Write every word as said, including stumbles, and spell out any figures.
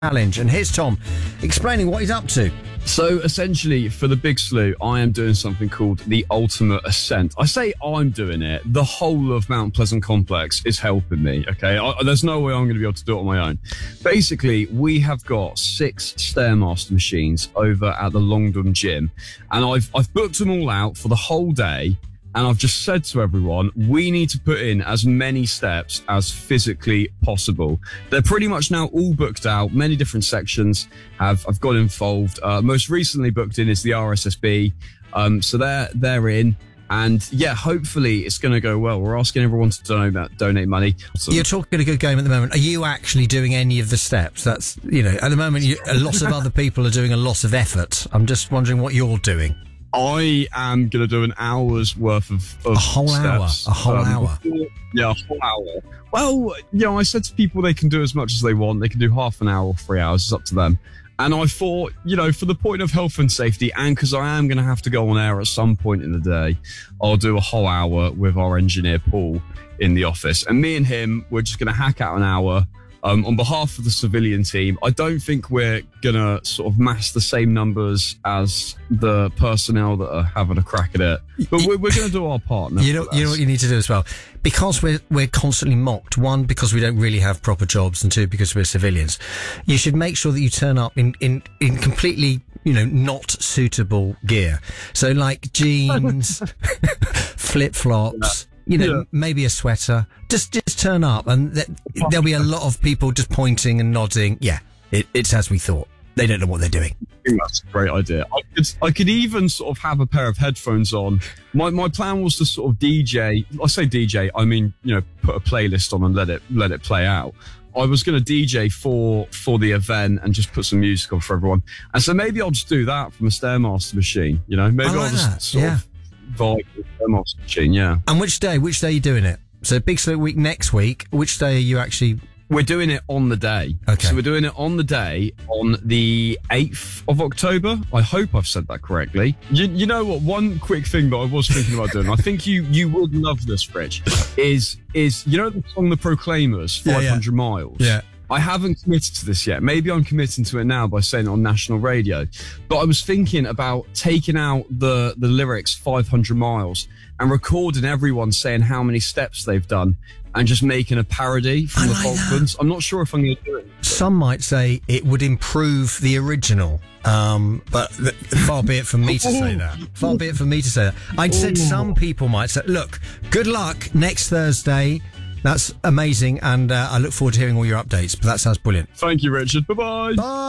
Challenge. And here's Tom explaining what he's up to. So essentially, for the Big Slew, I am doing something called the Ultimate Ascent. I say I'm doing it. The whole of Mount Pleasant Complex is helping me, okay? I, there's no way I'm going to be able to do it on my own. Basically, we have got six Stairmaster machines over at the Longdon Gym, and I've, I've booked them all out for the whole day. And I've just said to everyone, we need to put in as many steps as physically possible. They're pretty much now all booked out. Many different sections have, have got involved. Uh, most recently booked in is the R S S B. Um, so they're, they're in. And yeah, hopefully it's going to go well. We're asking everyone to donate, donate money. So, You're talking a good game at the moment. Are you actually doing any of the steps? That's, you know, at the moment, you, a lot of other people are doing a lot of effort. I'm just wondering what you're doing. I am going to do an hour's worth of, of a whole steps. hour, a whole um, hour. Before, yeah, a whole hour. Well, you know, I said to people they can do as much as they want. They can do half an hour or three hours. It's up to them. And I thought, you know, for the point of health and safety, and because I am going to have to go on air at some point in the day, I'll do a whole hour with our engineer Paul in the office. And me and him, we're just going to hack out an hour. Um, on behalf of the civilian team. I don't think we're going to sort of mass the same numbers as the personnel that are having a crack at it. But we're, we're going to do our part. You know, you know what you need to do as well? Because we're, we're constantly mocked. One, because we don't really have proper jobs, and two, because we're civilians. You should make sure that you turn up in, in, in completely, you know, not suitable gear. So like jeans, flip-flops, you know, yeah. maybe a sweater. Just just turn up, and th- there'll be a lot of people just pointing and nodding. Yeah, it, it's as we thought. They don't know what they're doing. I think that's a great idea. I could, I could even sort of have a pair of headphones on. My my plan was to sort of D J. I say D J, I mean, you know, put a playlist on and let it let it play out. I was going to D J for for the event and just put some music on for everyone. And so maybe I'll just do that from a Stairmaster machine. You know, maybe I like I'll just that. sort yeah. of vibe with the Stairmaster machine. Yeah. And which day? Which day are you doing it? So Big Slew Week next week. Which day are you actually? We're doing it on the day. Okay. So we're doing it on the day on the eighth of October. I hope I've said that correctly. You, you know what? One quick thing that I was thinking about doing, I think you you would love this, Rich, is, is you know the song The Proclaimers, five hundred yeah, yeah. miles? Yeah. I haven't committed to this yet. Maybe I'm committing to it now by saying it on national radio. But I was thinking about taking out the, the lyrics five hundred miles and recording everyone saying how many steps they've done and just making a parody from I the like Falklands. I'm not sure if I'm going to do it. Some might say it would improve the original, um, but th- far be it from me to say that. Far be it from me to say that. I'd said some people might say, look, good luck next Thursday. That's amazing, and uh, I look forward to hearing all your updates. But that sounds brilliant. Thank you, Richard. Bye-bye. Bye.